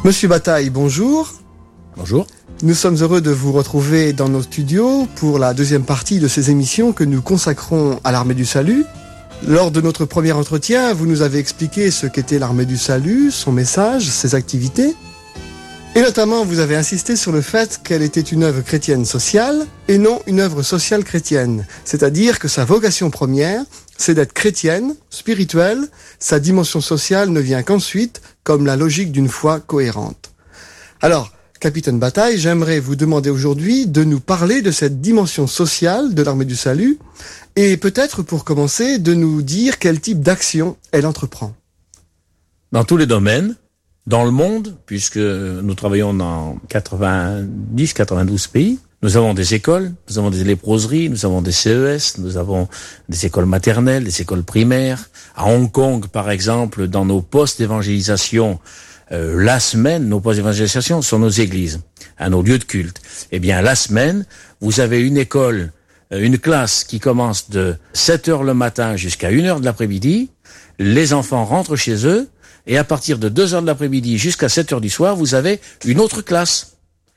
Monsieur Bataille, bonjour. Bonjour. Nous sommes heureux de vous retrouver dans nos studios pour la deuxième partie de ces émissions que nous consacrons à l'Armée du Salut. Lors de notre premier entretien, vous nous avez expliqué ce qu'était l'Armée du Salut, son message, ses activités. Et notamment, vous avez insisté sur le fait qu'elle était une œuvre chrétienne sociale et non une œuvre sociale chrétienne. C'est-à-dire que sa vocation première, c'est d'être chrétienne, spirituelle. Sa dimension sociale ne vient qu'ensuite, comme la logique d'une foi cohérente. Alors, Capitaine Bataille, j'aimerais vous demander aujourd'hui de nous parler de cette dimension sociale de l'Armée du Salut et peut-être pour commencer de nous dire quel type d'action elle entreprend. Dans tous les domaines, dans le monde, puisque nous travaillons dans 90-92 pays, nous avons des écoles, nous avons des léproseries, nous avons des CES, nous avons des écoles maternelles, des écoles primaires. À Hong Kong, par exemple, dans nos postes d'évangélisation, la semaine, nos postes d'évangélisation sont nos églises, à nos lieux de culte. Eh bien, la semaine, vous avez une école, une classe qui commence de 7 heures le matin jusqu'à 1 heure de l'après-midi. Les enfants rentrent chez eux et à partir de 2 heures de l'après-midi jusqu'à 7 heures du soir, vous avez une autre classe.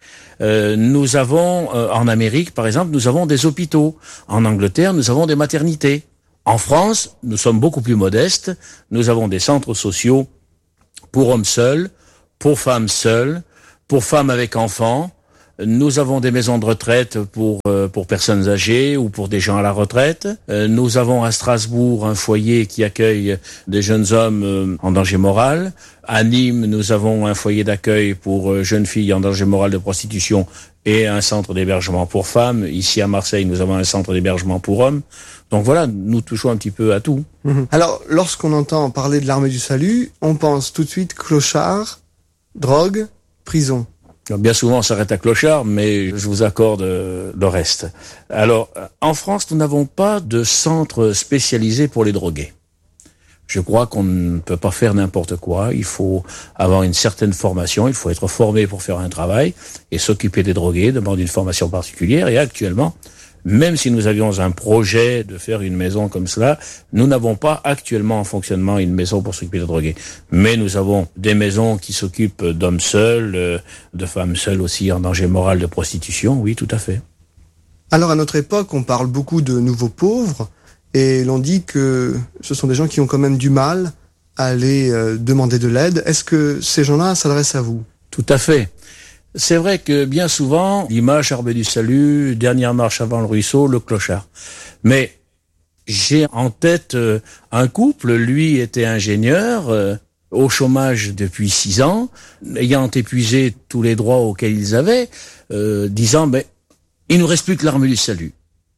Nous avons, en Amérique, par exemple, nous avons des hôpitaux. En Angleterre, nous avons des maternités. En France, nous sommes beaucoup plus modestes. Nous avons des centres sociaux pour hommes seuls, pour femmes seules, pour femmes avec enfants. Nous avons des maisons de retraite pour personnes âgées ou pour des gens à la retraite. Nous avons à Strasbourg un foyer qui accueille des jeunes hommes en danger moral. À Nîmes, nous avons un foyer d'accueil pour jeunes filles en danger moral de prostitution et un centre d'hébergement pour femmes. Ici à Marseille, nous avons un centre d'hébergement pour hommes. Donc voilà, nous touchons un petit peu à tout. Alors, lorsqu'on entend parler de l'Armée du Salut, on pense tout de suite clochard, drogue, prison. Alors, bien souvent, on s'arrête à clochard, mais je vous accorde le reste. Alors, en France, nous n'avons pas de centre spécialisé pour les drogués. Je crois qu'on ne peut pas faire n'importe quoi. Il faut avoir une certaine formation. Il faut être formé pour faire un travail. Et s'occuper des drogués demande une formation particulière. Et actuellement, même si nous avions un projet de faire une maison comme cela, nous n'avons pas actuellement en fonctionnement une maison pour s'occuper des drogués. Mais nous avons des maisons qui s'occupent d'hommes seuls, de femmes seules aussi en danger moral de prostitution. Oui, tout à fait. Alors, à notre époque, on parle beaucoup de nouveaux pauvres et l'on dit que ce sont des gens qui ont quand même du mal à aller demander de l'aide. Est-ce que ces gens-là s'adressent à vous? Tout à fait. C'est vrai que bien souvent, l'image Armée du Salut, dernière marche avant le ruisseau, le clochard. Mais j'ai en tête un couple, lui était ingénieur, au chômage depuis 6 ans, ayant épuisé tous les droits auxquels ils avaient, disant, il nous reste plus que l'Armée du Salut.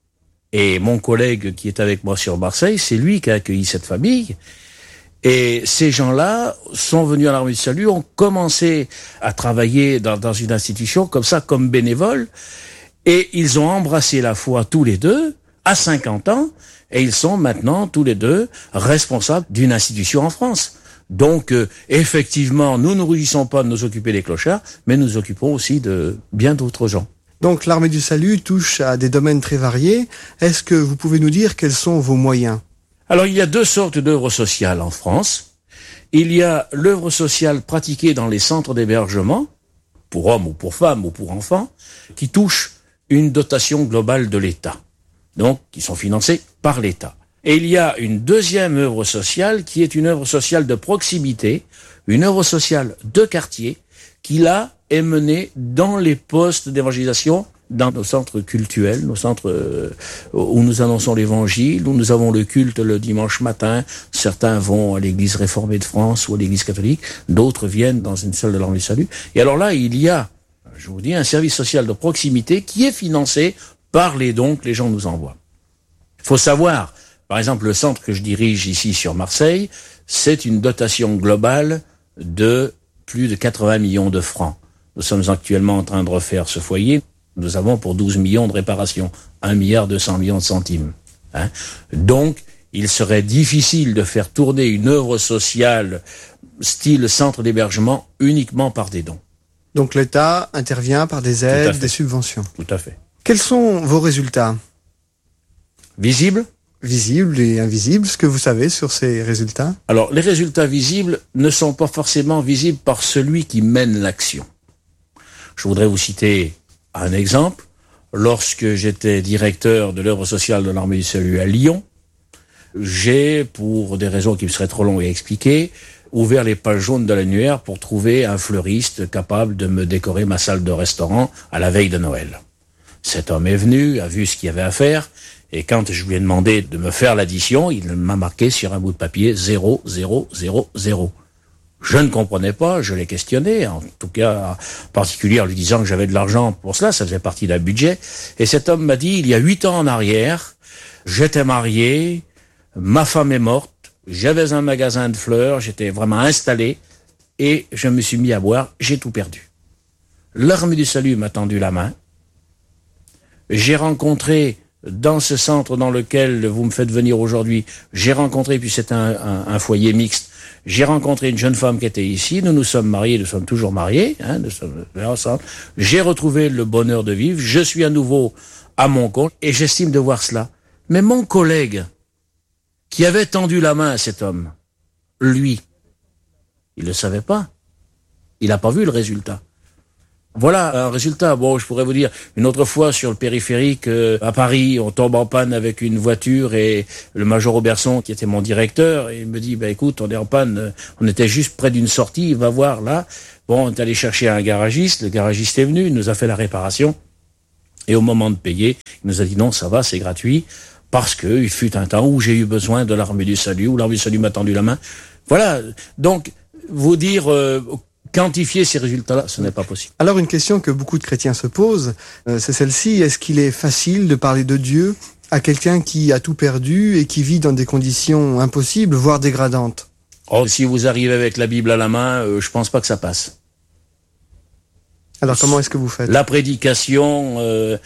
Et mon collègue qui est avec moi sur Marseille, c'est lui qui a accueilli cette famille. Et ces gens-là sont venus à l'Armée du Salut, ont commencé à travailler dans une institution comme ça, comme bénévoles, et ils ont embrassé la foi tous les deux, à 50 ans, et ils sont maintenant tous les deux responsables d'une institution en France. Donc, effectivement, nous ne nous réjouissons pas de nous occuper des clochards, mais nous nous occupons aussi de bien d'autres gens. Donc, l'Armée du Salut touche à des domaines très variés. Est-ce que vous pouvez nous dire quels sont vos moyens ? Alors, il y a 2 sortes d'œuvres sociales en France. Il y a l'œuvre sociale pratiquée dans les centres d'hébergement, pour hommes ou pour femmes ou pour enfants, qui touche une dotation globale de l'État, donc qui sont financés par l'État. Et il y a une deuxième œuvre sociale qui est une œuvre sociale de proximité, une œuvre sociale de quartier, qui là est menée dans les postes d'évangélisation, dans nos centres cultuels, nos centres où nous annonçons l'évangile, où nous avons le culte le dimanche matin. Certains vont à l'église réformée de France ou à l'église catholique, d'autres viennent dans une salle de l'Armée du Salut. Et alors là, il y a, je vous dis, un service social de proximité qui est financé par les dons que les gens nous envoient. Il faut savoir, par exemple, le centre que je dirige ici sur Marseille, c'est une dotation globale de plus de 80 millions de francs. Nous sommes actuellement en train de refaire ce foyer. Nous avons pour 12 millions de réparations, 1,2 milliard de centimes. Donc, il serait difficile de faire tourner une œuvre sociale style centre d'hébergement uniquement par des dons. Donc l'État intervient par des aides, des subventions. Tout à fait. Quels sont vos résultats ? Visibles ? visibles et invisibles. Ce que vous savez sur ces résultats? Alors, les résultats visibles ne sont pas forcément visibles par celui qui mène l'action. Je voudrais vous citer un exemple. Lorsque j'étais directeur de l'œuvre sociale de l'Armée du Salut à Lyon, j'ai, pour des raisons qui me seraient trop longues à expliquer, ouvert les pages jaunes de l'annuaire pour trouver un fleuriste capable de me décorer ma salle de restaurant à la veille de Noël. Cet homme est venu, a vu ce qu'il y avait à faire, et quand je lui ai demandé de me faire l'addition, il m'a marqué sur un bout de papier 0, 0, 0, 0. Je ne comprenais pas, je l'ai questionné, en tout cas en particulier en lui disant que j'avais de l'argent pour cela, ça faisait partie d'un budget. Et cet homme m'a dit, il y a 8 ans en arrière, j'étais marié, ma femme est morte, j'avais un magasin de fleurs, j'étais vraiment installé, et je me suis mis à boire, j'ai tout perdu. L'Armée du Salut m'a tendu la main. J'ai rencontré, dans ce centre dans lequel vous me faites venir aujourd'hui, j'ai rencontré, puis c'est un foyer mixte, j'ai rencontré une jeune femme qui était ici, nous nous sommes mariés, nous sommes toujours mariés, nous sommes ensemble. J'ai retrouvé le bonheur de vivre, je suis à nouveau à mon compte, et j'estime de voir cela. Mais mon collègue, qui avait tendu la main à cet homme, lui, il ne le savait pas. Il n'a pas vu le résultat. Voilà un résultat. Bon, je pourrais vous dire, une autre fois sur le périphérique à Paris, on tombe en panne avec une voiture et le major Auberson, qui était mon directeur, il me dit, écoute, on est en panne, on était juste près d'une sortie, va voir là. Bon, on est allé chercher un garagiste, le garagiste est venu, il nous a fait la réparation et au moment de payer, il nous a dit non, ça va, c'est gratuit, parce que il fut un temps où j'ai eu besoin de l'Armée du Salut, où l'Armée du Salut m'a tendu la main. Voilà. Donc, vous dire, quantifier ces résultats-là, ce n'est pas possible. Alors une question que beaucoup de chrétiens se posent, c'est celle-ci. Est-ce qu'il est facile de parler de Dieu à quelqu'un qui a tout perdu et qui vit dans des conditions impossibles, voire dégradantes? Oh, si vous arrivez avec la Bible à la main, je pense pas que ça passe. Alors comment est-ce que vous faites? La prédication,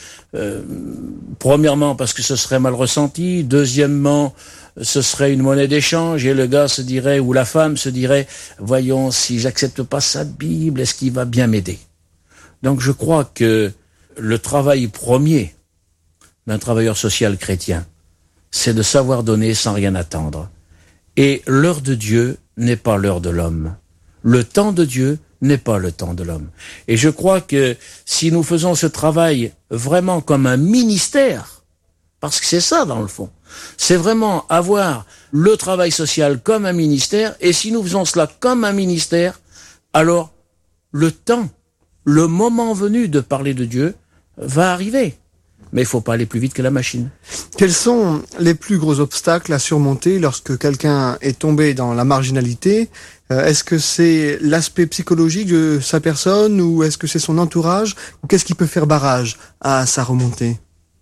premièrement parce que ce serait mal ressenti, deuxièmement ce serait une monnaie d'échange et le gars se dirait, ou la femme se dirait, voyons, si j'accepte pas sa Bible, est-ce qu'il va bien m'aider? Donc je crois que le travail premier d'un travailleur social chrétien, c'est de savoir donner sans rien attendre. Et l'heure de Dieu n'est pas l'heure de l'homme. Le temps de Dieu n'est pas le temps de l'homme. Et je crois que si nous faisons ce travail vraiment comme un ministère, parce que c'est ça dans le fond, c'est vraiment avoir le travail social comme un ministère, et si nous faisons cela comme un ministère, alors le temps, le moment venu de parler de Dieu va arriver. Mais il faut pas aller plus vite que la machine. Quels sont les plus gros obstacles à surmonter lorsque quelqu'un est tombé dans la marginalité? Est-ce que c'est l'aspect psychologique de sa personne ou est-ce que c'est son entourage? Ou qu'est-ce qui peut faire barrage à sa remontée?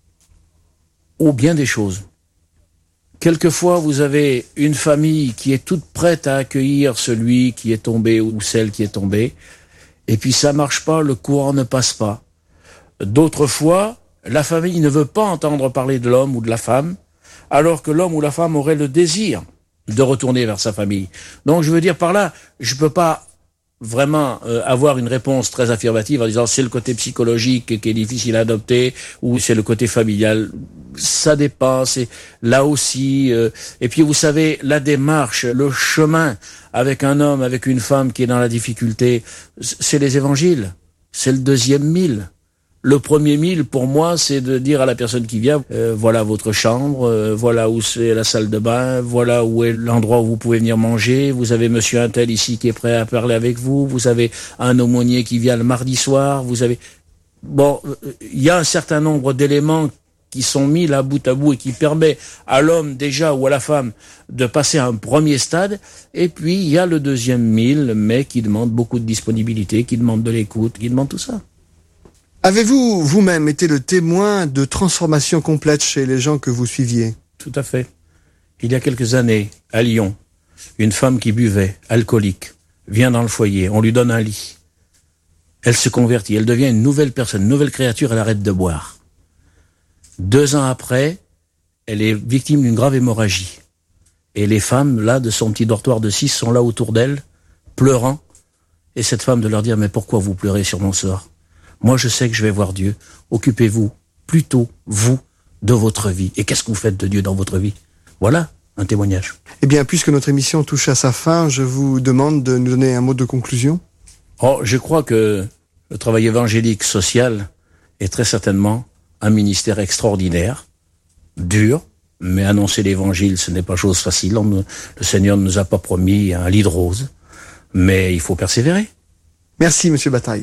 Ou bien des choses. Quelquefois, vous avez une famille qui est toute prête à accueillir celui qui est tombé ou celle qui est tombée, et puis ça marche pas, le courant ne passe pas. D'autres fois, la famille ne veut pas entendre parler de l'homme ou de la femme, alors que l'homme ou la femme aurait le désir de retourner vers sa famille. Donc je veux dire par là, je peux pas vraiment avoir une réponse très affirmative en disant c'est le côté psychologique qui est difficile à adopter ou c'est le côté familial. Ça dépend, c'est là aussi. Et puis vous savez, la démarche, le chemin avec un homme, avec une femme qui est dans la difficulté, c'est les évangiles. C'est le 2e 1000. Le premier 1000, pour moi, c'est de dire à la personne qui vient, voilà votre chambre, voilà où c'est la salle de bain, voilà où est l'endroit où vous pouvez venir manger, vous avez monsieur untel ici qui est prêt à parler avec vous, vous avez un aumônier qui vient le mardi soir, vous avez... Bon, il y a un certain nombre d'éléments qui sont mis là bout à bout et qui permet à l'homme déjà ou à la femme de passer à un premier stade. Et puis, il y a le 2e 1000, mais qui demande beaucoup de disponibilité, qui demande de l'écoute, qui demande tout ça. Avez-vous vous-même été le témoin de transformations complètes chez les gens que vous suiviez? Tout à fait. Il y a quelques années, à Lyon, une femme qui buvait, alcoolique, vient dans le foyer, on lui donne un lit. Elle se convertit, elle devient une nouvelle personne, une nouvelle créature, elle arrête de boire. 2 ans après, elle est victime d'une grave hémorragie. Et les femmes, là, de son petit dortoir de 6, sont là autour d'elle, pleurant. Et cette femme de leur dire, mais pourquoi vous pleurez sur mon sort? Moi, je sais que je vais voir Dieu. Occupez-vous plutôt, vous, de votre vie. Et qu'est-ce que vous faites de Dieu dans votre vie? Voilà un témoignage. Eh bien, puisque notre émission touche à sa fin, je vous demande de nous donner un mot de conclusion. Je crois que le travail évangélique social est très certainement un ministère extraordinaire, dur, mais annoncer l'évangile, ce n'est pas chose facile. Le Seigneur ne nous a pas promis un lit de roses, mais il faut persévérer. Merci, Monsieur Bataille.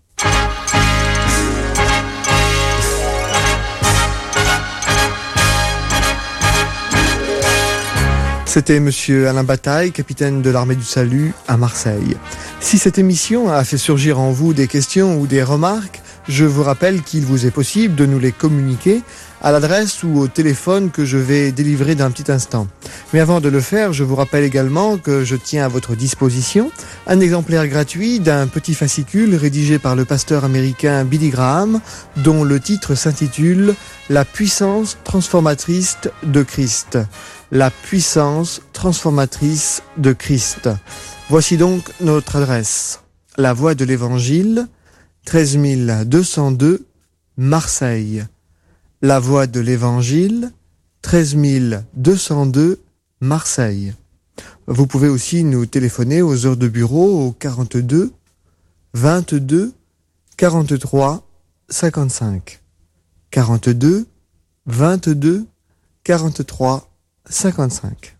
C'était Monsieur Alain Bataille, capitaine de l'armée du salut à Marseille. Si cette émission a fait surgir en vous des questions ou des remarques, je vous rappelle qu'il vous est possible de nous les communiquer à l'adresse ou au téléphone que je vais délivrer d'un petit instant. Mais avant de le faire, je vous rappelle également que je tiens à votre disposition un exemplaire gratuit d'un petit fascicule rédigé par le pasteur américain Billy Graham, dont le titre s'intitule « La puissance transformatrice de Christ ». La puissance transformatrice de Christ. Voici donc notre adresse. La Voie de l'Évangile, 13 202, Marseille. La Voie de l'Évangile, 13 202, Marseille. Vous pouvez aussi nous téléphoner aux heures de bureau au 42 22 43 55. 42 22 43 55.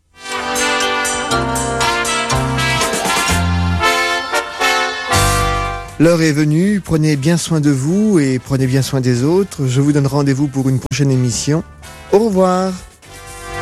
L'heure est venue, prenez bien soin de vous et prenez bien soin des autres. Je vous donne rendez-vous pour une prochaine émission. Au revoir.